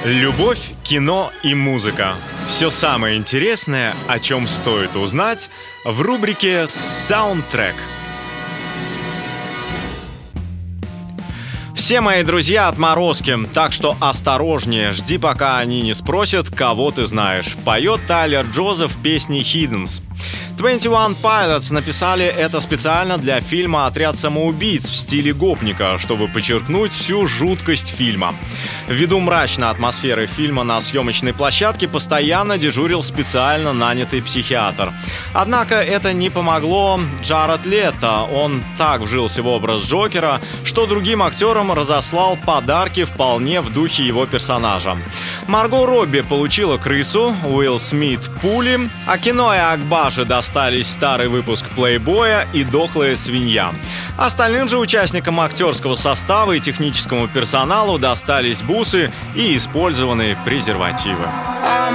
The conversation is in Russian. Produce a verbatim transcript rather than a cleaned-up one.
Любовь, кино и музыка. Все самое интересное, о чем стоит узнать, в рубрике «Саундтрек». Все мои друзья отморозки, так что осторожнее, жди, пока они не спросят, кого ты знаешь. Поет Тайлер Джозеф в песне «Hiddens». двадцать один Pilots написали это специально для фильма «Отряд самоубийц» в стиле гопника, чтобы подчеркнуть всю жуткость фильма. Ввиду мрачной атмосферы фильма на съемочной площадке постоянно дежурил специально нанятый психиатр. Однако это не помогло Джаред Лето. Он так вжился в образ Джокера, что другим актерам разослал подарки вполне в духе его персонажа. Марго Робби получила крысу, Уилл Смит — пули, а кино и Акбаше достались старый выпуск «Плейбоя» и «Дохлая свинья». Остальным же участникам актерского состава и техническому персоналу достались бусы и использованные презервативы.